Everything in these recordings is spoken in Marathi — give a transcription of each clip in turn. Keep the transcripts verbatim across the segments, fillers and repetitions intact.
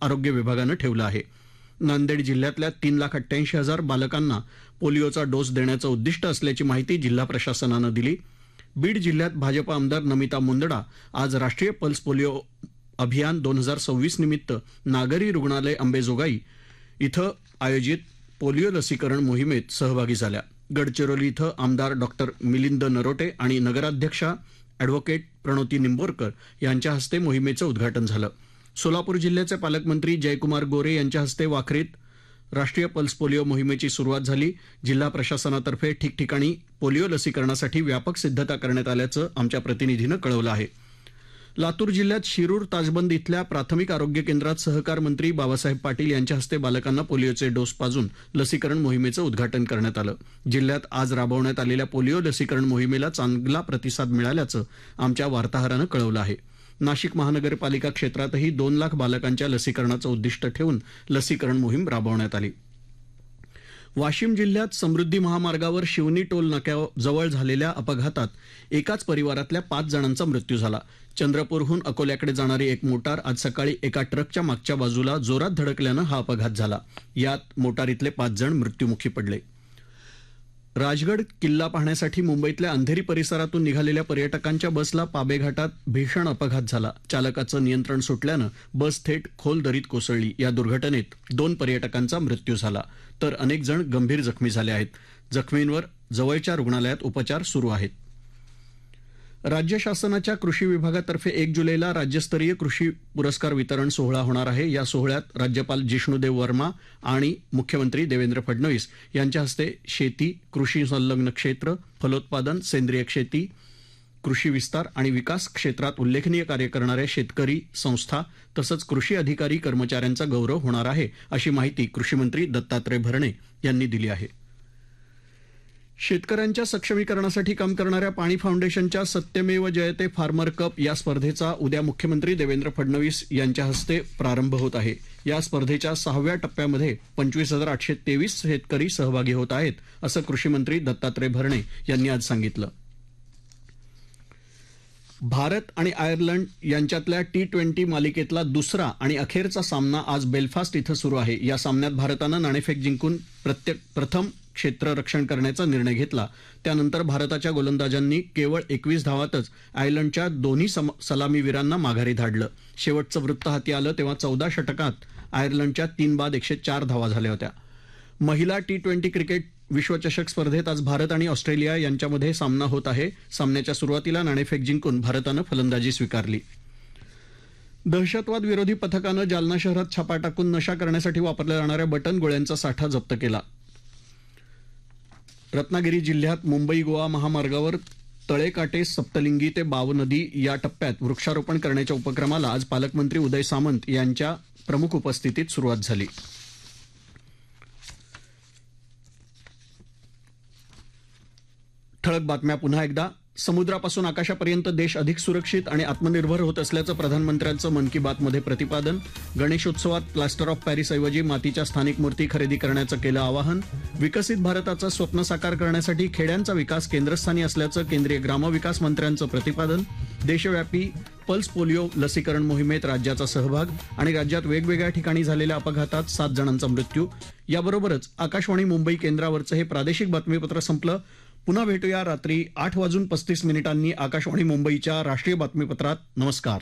आरोग्य विभागानं ठेवलं आहे. नांदेड जिल्ह्यातल्या तीन लाख अठ्ठ्याऐंशी हजार बालकांना पोलिओचा डोस देण्याचं उद्दिष्ट असल्याची माहिती जिल्हा प्रशासनानं दिली. बीड जिल्ह्यात भाजप आमदार नमिता मुंदडा आज राष्ट्रीय पल्स पोलिओ अभियान दोन हजार सव्वीस निमित्त नागरी रुग्णालय अंबेजोगाई इथं आयोजित पोलिओ लसीकरण मोहिमेत सहभागी झाल्या. गडचिरोली इथं आमदार डॉक्टर मिलिंद नरोटे आणि नगराध्यक्षा अॅडव्होकेट प्रणोती निंबोरकर यांच्या हस्ते मोहिमेचं उद्घाटन झालं. सोलापूर जिल्ह्याचे पालकमंत्री जयकुमार गोरे यांच्या हस्ते वाखरीत राष्ट्रीय पल्स पोलिओ मोहिमेची सुरुवात झाली. जिल्हा प्रशासनातर्फे ठिकठिकाणी पोलिओ लसीकरणासाठी व्यापक सिद्धता करण्यात आल्याचं आमच्या प्रतिनिधीनं कळवलं आहे. लातूर जिल्ह्यात शिरूर ताजबंद इथल्या प्राथमिक आरोग्य केंद्रात सहकार मंत्री बाबासाहेब पाटील यांच्या हस्ते बालकांना पोलिओचे डोस पाजून लसीकरण मोहिमेचं उद्घाटन करण्यात आलं. जिल्ह्यात आज राबवण्यात आलेल्या पोलिओ लसीकरण मोहिमेला चांगला प्रतिसाद मिळाल्याचं आमच्या वार्ताहरानं कळवलं आहे. नाशिक महानगरपालिका क्षेत्रातही दोन लाख बालकांच्या लसीकरणाचं उद्दिष्ट ठेवून लसीकरण मोहीम राबवण्यात आली. वाशिम जिल्ह्यात समृद्धी महामार्गावर शिवनी टोल नाक्याजवळ झालेल्या अपघातात एकाच परिवारातल्या पाच जणांचा मृत्यू झाला. चंद्रपूरहून अकोल्याकडे जाणारी एक मोटार आज सकाळी एका ट्रकच्या मागच्या बाजूला जोरात धडकल्यानं हा अपघात झाला. यात मोटारीतले पाच जण मृत्युमुखी पडले. राजगड किल्ला पाहण्यासाठी मुंबईतल्या अंधेरी परिसरातून निघालेल्या पर्यटकांच्या बसला पाबे घाटात भीषण अपघात झाला. चालकाचं नियंत्रण सुटल्यानं बस थेट खोल दरीत कोसळली. या दुर्घटनेत दोन पर्यटकांचा मृत्यू झाला तर अनेक जण गंभीर जखमी झाले आहेत. जखमींवर जवळच्या रुग्णालयात उपचार सुरू आहेत. राज्य शासनाच्या कृषी विभागातर्फे एक जुलैला राज्यस्तरीय कृषी पुरस्कार वितरण सोहळा होणार आहे. या सोहळ्यात राज्यपाल जिष्णुदेव वर्मा आणि मुख्यमंत्री देवेंद्र फडणवीस यांच्या हस्ते शेती, कृषी संलग्न क्षेत्र, फलोत्पादन, सेंद्रिय शेती, कृषी विस्तार आणि विकास क्षेत्रात उल्लेखनीय कार्य करणाऱ्या शेतकरी संस्था तसंच कृषी अधिकारी कर्मचाऱ्यांचा गौरव होणार आहे, अशी माहिती कृषीमंत्री दत्तात्रय भरणे यांनी दिली आहे. शेतकऱ्यांच्या सक्षमीकरणासाठी काम करणाऱ्या पाणी फाउंडेशनच्या सत्यमेव जयते फार्मर कप या स्पर्धेचा उद्या मुख्यमंत्री देवेंद्र फडणवीस यांच्या हस्ते प्रारंभ होत आहे. या स्पर्धेच्या सहाव्या टप्प्यामध्ये पंचवीस हजार आठशे तेवीस शेतकरी सहभागी होत आहेत, असं कृषीमंत्री दत्तात्रय भरणे यांनी आज सांगितलं. भारत आणि आयर्लंड यांच्यातल्या टी ट्वेंटी मालिकेतला दुसरा आणि अखेरचा सामना आज बेलफास्ट इथं सुरू आहे. या सामन्यात भारतानं नाणेफेक जिंकून प्रत्येक प्रथम क्षेत्ररक्षण करण्याचा निर्णय घेतला. त्यानंतर भारताच्या गोलंदाजांनी केवळ एकवीस धावातच आयर्लंडच्या दोन्ही सलामीवीरांना माघारी धाडलं. शेवटचं वृत्त हाती आलं तेव्हा चौदा षटकात आयर्लंडच्या तीन बाद एकशे चार धावा झाल्या होत्या. महिला टी ट्वेंटी क्रिकेट विश्वचषक स्पर्धेत आज भारत आणि ऑस्ट्रेलिया यांच्यामध्ये सामना होत आहे. सामन्याच्या सुरुवातीला नाणेफेक जिंकून भारतानं फलंदाजी स्वीकारली. दहशतवाद विरोधी पथकानं जालना शहरात छापा टाकून नशा करण्यासाठी वापरल्या जाणाऱ्या बटन गोळ्यांचा साठा जप्त केला. रत्नागिरी जिल्ह्यात मुंबई गोवा महामार्गावर तळेकाटे सप्तलिंगी ते बाव नदी या टप्प्यात वृक्षारोपण करण्याच्या उपक्रमाला आज पालकमंत्री उदय सामंत यांच्या प्रमुख उपस्थितीत सुरुवात झाली. ठळक बातम्या पुन्हा एकदा. समुद्रापासून आकाशापर्यंत देश अधिक सुरक्षित आणि आत्मनिर्भर होत असल्याचं प्रधानमंत्र्यांचं मन की बातमध्ये प्रतिपादन. गणेशोत्सवात प्लास्टर ऑफ पॅरिसऐवजी मातीच्या स्थानिक मूर्ती खरेदी करण्याचं केलं आवाहन. विकसित भारताचं स्वप्न साकार करण्यासाठी खेड्यांचा विकास केंद्रस्थानी असल्याचं केंद्रीय ग्रामविकास मंत्र्यांचं प्रतिपादन. देशव्यापी पल्स पोलिओ लसीकरण मोहिमेत राज्याचा सहभाग आणि राज्यात वेगवेगळ्या ठिकाणी झालेल्या अपघातात सात जणांचा मृत्यू. याबरोबरच आकाशवाणी मुंबई केंद्रावरचं हे प्रादेशिक बातमीपत्र संपलं. पुन्हा भेटूया रात्री आठ वाजून पस्तीस मिनिटांनी आकाशवाणी मुंबईच्या राष्ट्रीय बातमीपत्रात. नमस्कार.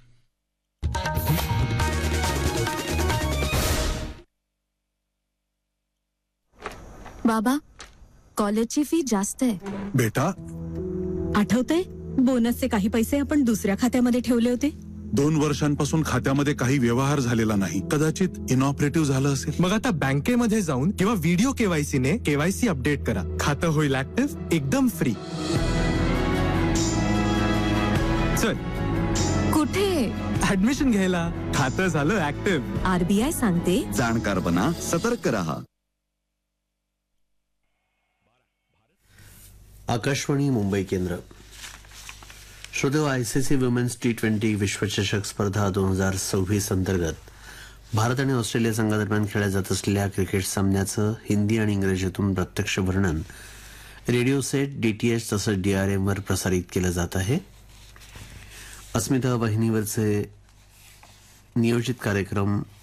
बाबा, कॉलेजची फी जास्त आहे. बेटा, आठवतंय बोनसचे काही पैसे आपण दुसऱ्या खात्यामध्ये ठेवले होते. दोन वर्षांपासून खात्यामध्ये काही व्यवहार झालेला नाही. कदाचित इनऑपरेटिव्ह झालं असेल. मग आता बँकेमध्ये जाऊन किंवा व्हिडिओ केवायसी ने केवायसी अपडेट करा. खातं होईल ऍक्टिव्ह एकदम फ्री. चल, कुठे? ऍडमिशन घ्यायला. खातं झालं ऍक्टिव्ह. आरबीआय सांगते, जाणकार बना, सतर्क रहा. आकाशवाणी मुंबई केंद्र. श्रोते, आयसीसी वुमेन्स टी ट्वेंटी विश्वचषक स्पर्धा दोन हजार सव्वीस अंतर्गत भारत आणि ऑस्ट्रेलिया संघादरम्यान खेळल्या जात असलेल्या क्रिकेट सामन्याचं हिंदी आणि इंग्रजीतून प्रत्यक्ष वर्णन रेडिओ सेट, डीटीएच तसंच डीआरएमवर प्रसारित केलं जात आहे. अस्मिता वाहिनीवरचे नियोजित कार्यक्रम